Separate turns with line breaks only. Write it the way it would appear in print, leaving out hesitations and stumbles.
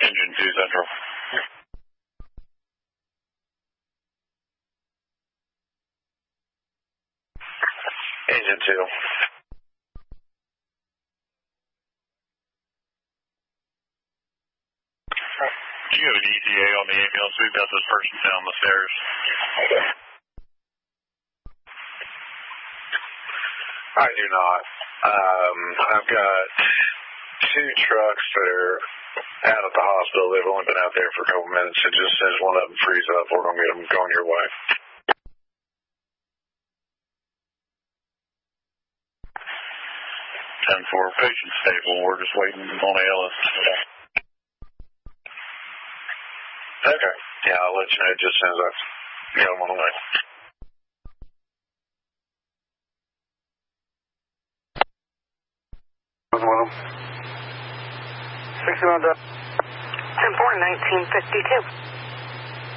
Engine 2 Central. Engine 2. Do you have an ETA on the ambulance? We've got this person down the stairs. I do not. I've got 2 trucks that are out at the hospital. They've only been out there for a couple minutes. It just says one of them freeze up. We're going to get them going your way. 10-4, patient stable. We're just waiting on ALS. Okay. Yeah, I'll let you know just as soon as I get them on the way.
What's one of them?
61 10-4, 1952.